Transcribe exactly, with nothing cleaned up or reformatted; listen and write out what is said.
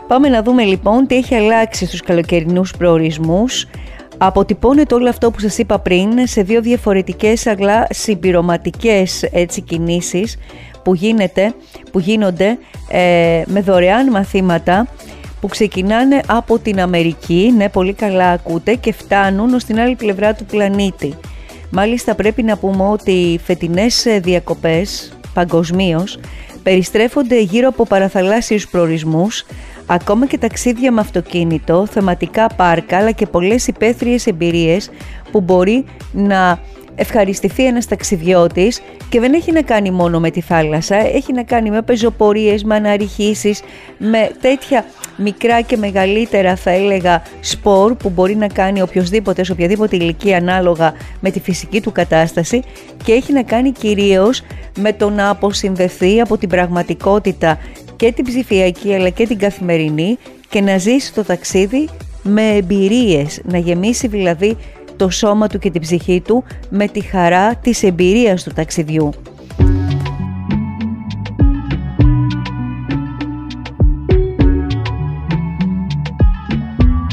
Πάμε να δούμε λοιπόν τι έχει αλλάξει στους καλοκαιρινούς προορισμούς. Αποτυπώνεται όλο αυτό που σας είπα πριν σε δύο διαφορετικές αλλά συμπληρωματικές έτσι κινήσεις που, γίνεται, που γίνονται ε, με δωρεάν μαθήματα που ξεκινάνε από την Αμερική, ναι πολύ καλά ακούτε, και φτάνουν ως την άλλη πλευρά του πλανήτη. Μάλιστα πρέπει να πούμε ότι οι φετινές διακοπές παγκοσμίως περιστρέφονται γύρω από παραθαλάσσιους προορισμούς, ακόμα και ταξίδια με αυτοκίνητο, θεματικά πάρκα, αλλά και πολλές υπαίθριες εμπειρίες που μπορεί να ευχαριστηθεί ένας ταξιδιώτης, και δεν έχει να κάνει μόνο με τη θάλασσα, έχει να κάνει με πεζοπορίες, με αναρριχήσεις, με τέτοια μικρά και μεγαλύτερα θα έλεγα σπορ που μπορεί να κάνει οποιοσδήποτε σε οποιαδήποτε ηλικία ανάλογα με τη φυσική του κατάσταση, και έχει να κάνει κυρίως με το να αποσυνδεθεί από την πραγματικότητα και την ψηφιακή αλλά και την καθημερινή και να ζήσει το ταξίδι με εμπειρίες, να γεμίσει δηλαδή το σώμα του και την ψυχή του με τη χαρά της εμπειρίας του ταξιδιού.